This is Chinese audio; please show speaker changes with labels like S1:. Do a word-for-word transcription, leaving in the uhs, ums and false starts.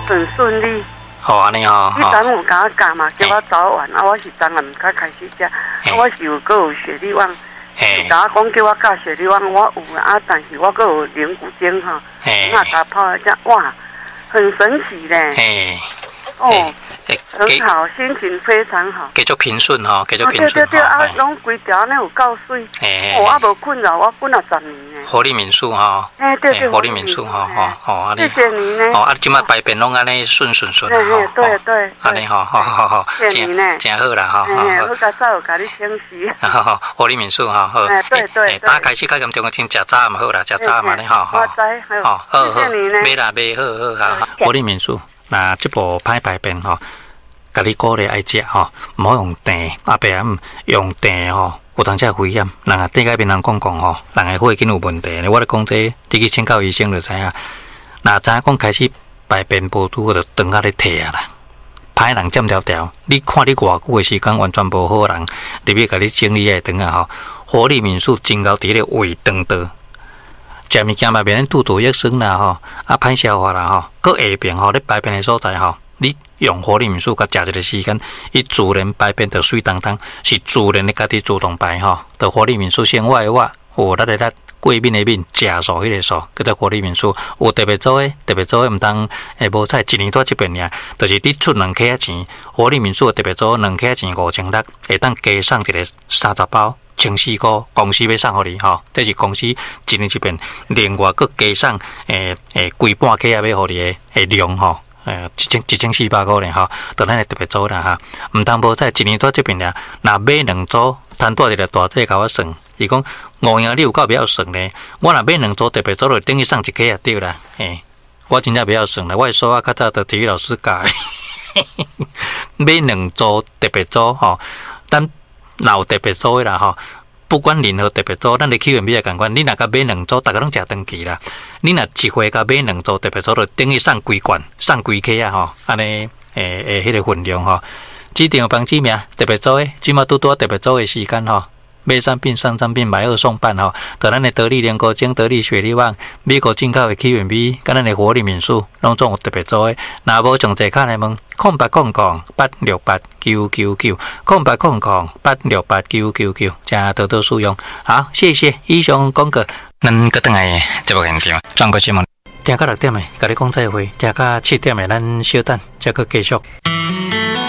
S1: 很顺利。
S2: 好安尼吼。
S1: 你昨有甲我教嘛，叫我早晚啊，我是昨暗才开始食，啊我是有个有血力旺。
S2: 嘿。
S1: 甲我讲叫我教血力旺，我有啊，但是我个有灵骨精哈，那甲泡来食，哇，很神奇嘞。
S2: 嘿。
S1: 哦。很好，心情非常好。
S2: 继续平顺吼，继续平顺。
S1: 对对对，啊，拢规条安尼有够水。哦，啊无困扰我困了十年呢。
S2: 活力民宿吼。
S1: 哎，对对。
S2: 活力民宿吼吼吼，安尼。
S1: 谢谢你呢。
S2: 哦，啊，即摆排便拢安尼顺顺顺。
S1: 嘿对对。
S2: 安尼吼，好好好，
S1: 谢谢你呢。
S2: 真好啦吼。
S1: 嘿，我较早有甲你请示。
S2: 好好，活力民宿吼好。
S1: 哎，对对。
S2: 大家开始较严重个，先食早嘛好啦，食早嘛咧吼。
S1: 我知，好。好，谢谢你呢。
S2: 买啦买，好好好。活力民宿，那即部歹排便吼。甲你鼓励爱食吼，毋好用电，阿伯啊，用电吼，有当时危险。人啊，顶改面人讲讲吼，人的血经有问题。我咧讲这，你去请教医生就知影。若知影讲开始排便无拄，就肠仔咧退啊啦。歹人占条条，你看你偌久的时间，完全无好人，入去甲你整理的肠啊吼。活力民宿真够伫咧胃肠道，食物件嘛免肚肚液酸啦吼，啊歹消化啦吼，搁下边吼咧排便的所在吼。你用活力民宿，甲食一个时间，伊自然排便就水当当，是自然的家己自动排吼。到活力民宿先我的我，有力的力，过敏的敏，食素迄个素，叫做活力民宿。有特别做诶，特别做诶，毋当诶无彩，一年多一遍尔，就是你出两克钱，活力民宿特别做两克钱五千六，会当加送一个三十包。千四块，公司要送互你吼，这是公司一年一遍，另外搁加送诶诶，规半克也要互你诶诶量吼。诶，一千一千四百块呢，吼，到咱来特别做啦哈，毋通无彩，一年多这边俩，若买两组，摊大一个大这甲我算，伊讲五样你有够不要算呢？我若买两组特别做，就等于送一克啊对啦，诶，我真正不要算啦，我数啊较早的体育老师教的，买两组特别做吼，咱若有特别做的啦吼。不管任何特别组，咱的 Q M B 也共款。你若甲买两组，大家拢食长期啦。你若一回甲买两组特别组，就等于送规罐、送规克啊吼。安尼诶诶，迄个分量吼。指定帮指名特别组诶，即马拄拄特别组诶时间吼。买产品送产品，买二送半吼。到咱的得力莲果精、得力雪力旺、美国进口的 Q M B， 甲咱的活力民宿，拢总有特别组诶。若无上侪卡来问，空八空空八六八九九九，空八空空八六八九九九，加多多使用。好，谢谢以上广告。咱搁等来节目现场，转过新闻。听到六点诶，甲你讲再会；听到七点诶，咱稍等，再搁继续。